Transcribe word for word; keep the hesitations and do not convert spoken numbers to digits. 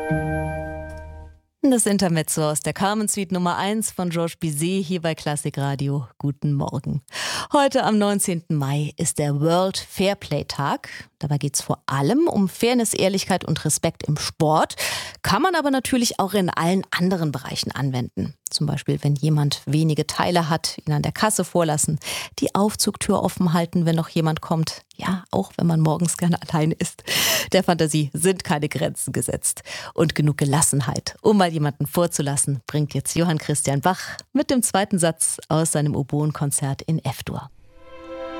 Das Intermezzo aus der Carmen Suite Nummer eins von Georges Bizet hier bei Klassik Radio. Guten Morgen. Heute am neunzehnten Mai ist der World Fair Play Tag. Dabei geht es vor allem um Fairness, Ehrlichkeit und Respekt im Sport. Kann man aber natürlich auch in allen anderen Bereichen anwenden. Zum Beispiel, wenn jemand wenige Teile hat, ihn an der Kasse vorlassen, die Aufzugtür offen halten, wenn noch jemand kommt. Ja, auch wenn man morgens gerne allein ist. Der Fantasie sind keine Grenzen gesetzt. Und genug Gelassenheit, um mal jemanden vorzulassen, bringt jetzt Johann Christian Bach mit dem zweiten Satz aus seinem Oboenkonzert in F-Dur.